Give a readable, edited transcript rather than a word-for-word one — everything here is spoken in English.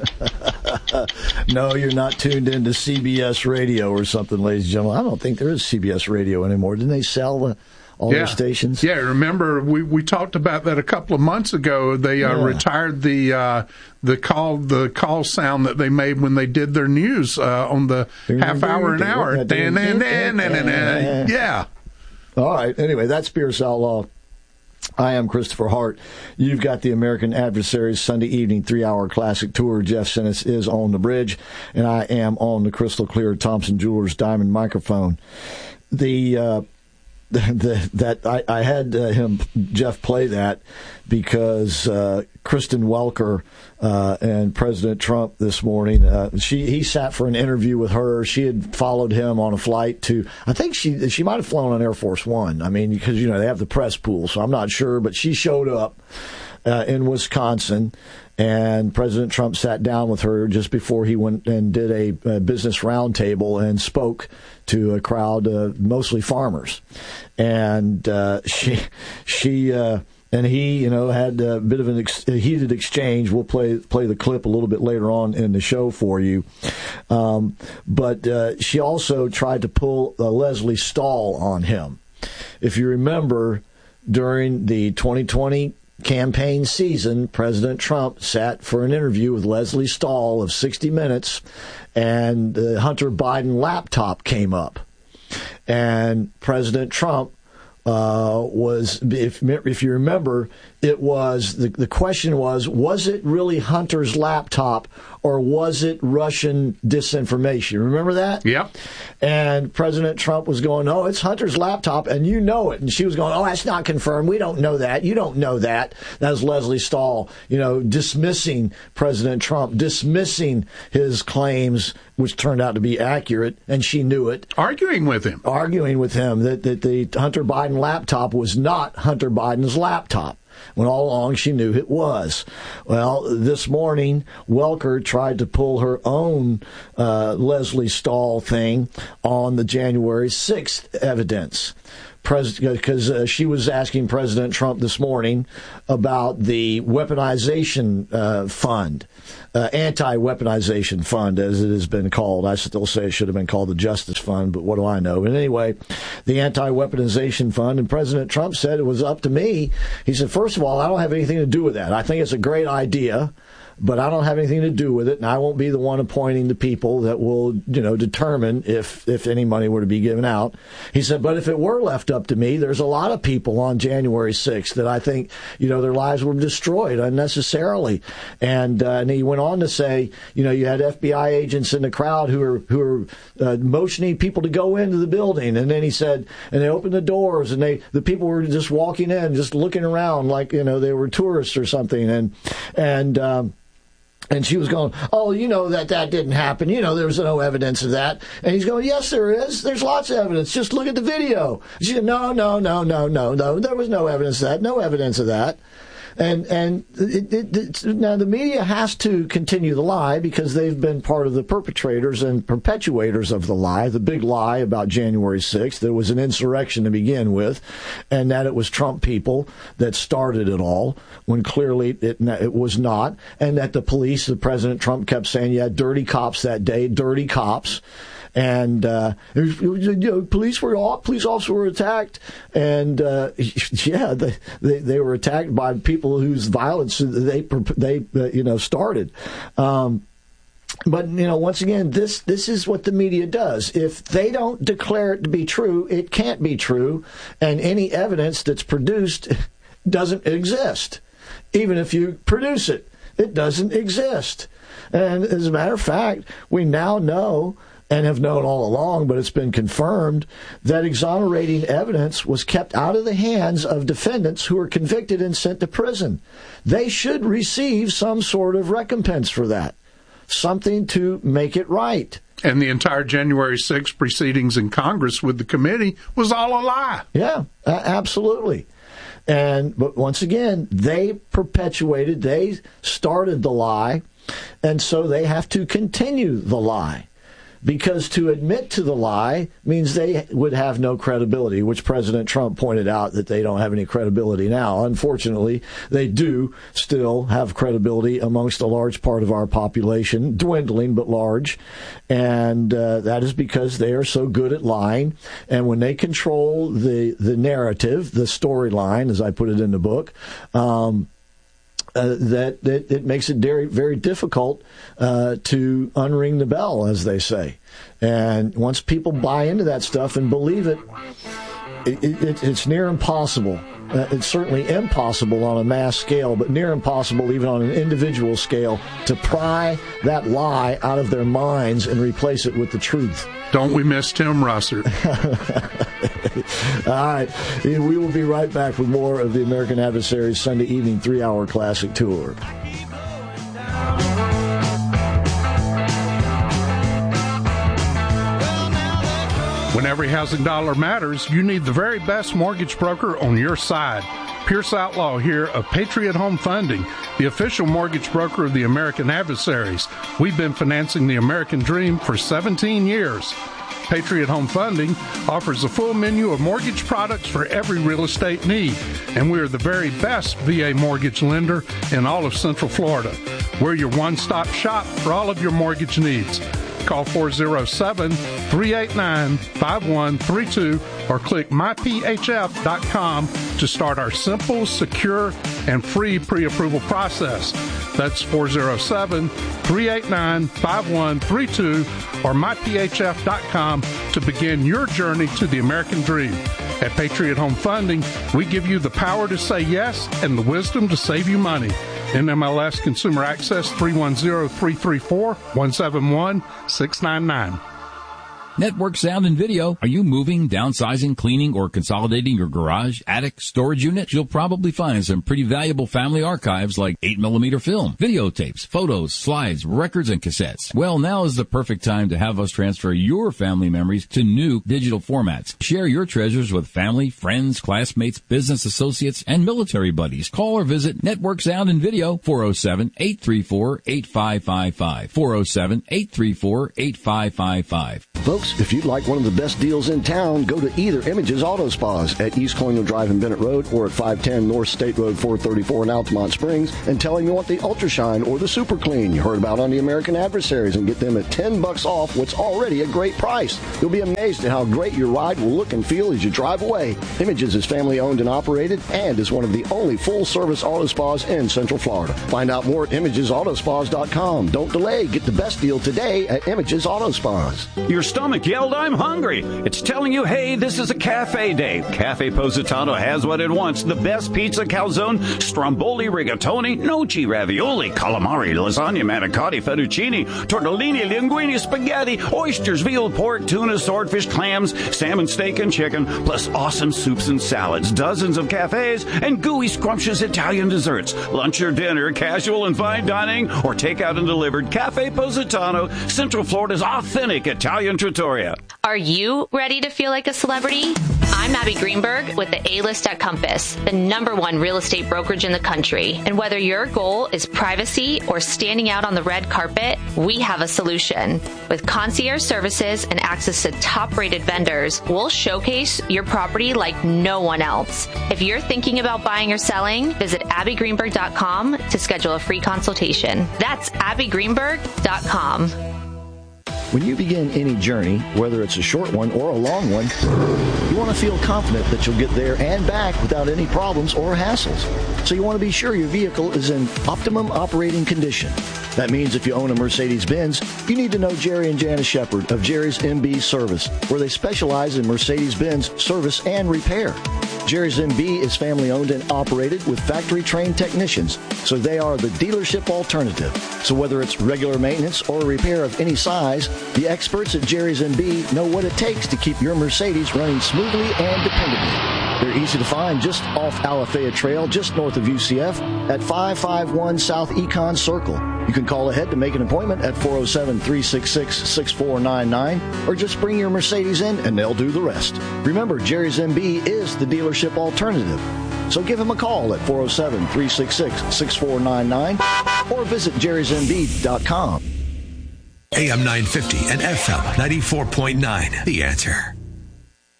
No, you're not tuned into CBS Radio or something, ladies and gentlemen. I don't think there is CBS Radio anymore. Didn't they sell all their stations? Yeah, remember we talked about that a couple of months ago. They retired the call sound that they made when they did their news on the half hour an hour. Yeah. All right. Anyway, that's Fierce Outlaw. I am Christopher Hart. You've got the American Adversaries Sunday evening 3-hour classic tour. Jeff Sinis is on the bridge, and I am on the crystal clear Thompson Jewelers Diamond microphone. I had Jeff play that because Kristen Welker and President Trump this morning, he sat for an interview with her. She had followed him on a flight to, I think she might have flown on Air Force One. I mean, because, they have the press pool, so I'm not sure, but she showed up in Wisconsin, and President Trump sat down with her just before he went and did a business roundtable and spoke to a crowd, mostly farmers. And she and he, had a bit of a heated exchange. We'll play the clip a little bit later on in the show for you. But she also tried to pull Leslie Stahl on him. If you remember, during the 2020 campaign season, President Trump sat for an interview with Leslie Stahl of 60 Minutes, and the Hunter Biden laptop came up. And President Trump was, if you remember, it was the question was it really Hunter's laptop or was it Russian disinformation? Remember that? Yep. And President Trump was going, "Oh, it's Hunter's laptop, and you know it." And she was going, "Oh, that's not confirmed. We don't know that. You don't know that." That was Leslie Stahl, dismissing President Trump, dismissing his claims, which turned out to be accurate, and she knew it. Arguing with him that the Hunter Biden laptop was not Hunter Biden's laptop, when all along she knew it was. Well, this morning, Welker tried to pull her own Leslie Stahl thing on the January 6th evidence. Because she was asking President Trump this morning about the weaponization fund, anti-weaponization fund, as it has been called. I still say it should have been called the Justice Fund, but what do I know? But anyway, the anti-weaponization fund, and President Trump said it was up to me. He said, first of all, I don't have anything to do with that. I think it's a great idea, but I don't have anything to do with it, and I won't be the one appointing the people that will, determine if any money were to be given out. He said, but if it were left up to me, there's a lot of people on January 6th that I think, their lives were destroyed unnecessarily. And he went on to say, you had FBI agents in the crowd who were motioning people to go into the building. And then he said, and they opened the doors, and the people were just walking in, just looking around like, they were tourists or something. And she was going, oh, that didn't happen. There was no evidence of that. And he's going, yes, there is. There's lots of evidence. Just look at the video. She said, no. There was no evidence of that. No evidence of that. And now the media has to continue the lie because they've been part of the perpetrators and perpetuators of the lie, the big lie about January 6th. There was an insurrection to begin with, and that it was Trump people that started it all, when clearly it was not, and that the police, the President Trump kept saying, yeah, dirty cops that day, dirty cops. And police officers were attacked, and they were attacked by people whose violence they started. But once again, this is what the media does. If they don't declare it to be true, it can't be true, and any evidence that's produced doesn't exist. Even if you produce it, it doesn't exist. And as a matter of fact, we now know, and have known all along, but it's been confirmed, that exonerating evidence was kept out of the hands of defendants who were convicted and sent to prison. They should receive some sort of recompense for that, something to make it right. And the entire January 6th proceedings in Congress with the committee was all a lie. Yeah, absolutely. But once again, they perpetuated, they started the lie, and so they have to continue the lie. because to admit to the lie means they would have no credibility, which President Trump pointed out that they don't have any credibility now. Unfortunately, they do still have credibility amongst a large part of our population, dwindling but large, and that is because they are so good at lying. And when they control the narrative, the storyline, as I put it in the book, that it makes it very, very difficult to unring the bell, as they say. And once people buy into that stuff and believe it, it's near impossible. It's certainly impossible on a mass scale, but near impossible even on an individual scale to pry that lie out of their minds and replace it with the truth. Don't we miss Tim Russert? All right. We will be right back with more of the American Adversaries Sunday evening 3-hour classic tour. When every housing dollar matters, you need the very best mortgage broker on your side. Pierce Outlaw here of Patriot Home Funding, the official mortgage broker of the American Adversaries. We've been financing the American dream for 17 years. Patriot Home Funding offers a full menu of mortgage products for every real estate need, and we are the very best VA mortgage lender in all of Central Florida. We're your one-stop shop for all of your mortgage needs. Call 407-389-5132 or click myphf.com to start our simple, secure, and free pre-approval process. That's 407-389-5132 or myphf.com to begin your journey to the American dream. At Patriot Home Funding, we give you the power to say yes and the wisdom to save you money. NMLS Consumer Access 310-334-171-699. Network Sound and Video. Are you moving, downsizing, cleaning, or consolidating your garage, attic, storage unit? You'll probably find some pretty valuable family archives like 8mm film, videotapes, photos, slides, records, and cassettes. Well, now is the perfect time to have us transfer your family memories to new digital formats. Share your treasures with family, friends, classmates, business associates, and military buddies. Call or visit Network Sound and Video, 407-834-8555. 407-834-8555. Folks, if you'd like one of the best deals in town, go to either Images Auto Spas at East Colonial Drive in Bennett Road or at 510 North State Road 434 in Altamont Springs and tell them you want the Ultra Shine or the Super Clean you heard about on the American Adversaries and get them at $10 off what's already a great price. You'll be amazed at how great your ride will look and feel as you drive away. Images is family owned and operated and is one of the only full-service auto spas in Central Florida. Find out more at ImagesAutospas.com. Don't delay. Get the best deal today at Images Auto Spas. Your stomach yelled, "I'm hungry." It's telling you, hey, this is a cafe day. Cafe Positano has what it wants. The best pizza, calzone, stromboli, rigatoni, noci, ravioli, calamari, lasagna, manicotti, fettuccine, tortellini, linguine, spaghetti, oysters, veal, pork, tuna, swordfish, clams, salmon, steak, and chicken, plus awesome soups and salads, dozens of cafes, and gooey, scrumptious Italian desserts. Lunch or dinner, casual and fine dining, or takeout and delivered. Cafe Positano, Central Florida's authentic Italian trattoria. Are you ready to feel like a celebrity? I'm Abby Greenberg with the A-List at Compass, the #1 real estate brokerage in the country. And whether your goal is privacy or standing out on the red carpet, we have a solution. With concierge services and access to top-rated vendors, we'll showcase your property like no one else. If you're thinking about buying or selling, visit abbygreenberg.com to schedule a free consultation. That's abbygreenberg.com. When you begin any journey, whether it's a short one or a long one, you want to feel confident that you'll get there and back without any problems or hassles. So you want to be sure your vehicle is in optimum operating condition. That means if you own a Mercedes-Benz, you need to know Jerry and Janice Shepard of Jerry's MB Service, where they specialize in Mercedes-Benz service and repair. Jerry's MB is family-owned and operated with factory-trained technicians, so they are the dealership alternative. So whether it's regular maintenance or repair of any size, the experts at Jerry's MB know what it takes to keep your Mercedes running smoothly and dependably. They're easy to find just off Alafaya Trail, just north of UCF, at 551 South Econ Circle. You can call ahead to make an appointment at 407-366-6499, or just bring your Mercedes in and they'll do the rest. Remember, Jerry's MB is the dealership alternative. So give him a call at 407-366-6499 or visit jerrysmb.com. AM 950 and FM 94.9. The Answer.